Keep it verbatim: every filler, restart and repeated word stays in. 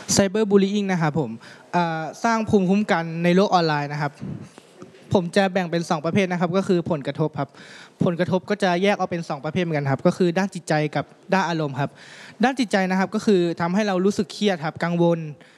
ไซเบอร์บูล y ิ n งนะครับผมสร้างภูมิคุ้มกันในโลกออนไลน์นะครับผมจะแบ่งเป็นสองประเภทนะครับก็คือผลกระทบครับผลกระทบก็จะแยกออกเป็นสองประเภทเหมือนกันครับก็คือด้านจิตใจกับด้านอารมณ์ครับด้านจิตใจนะครับก็คือทำให้เรารู้สึกเครียดครับกังวล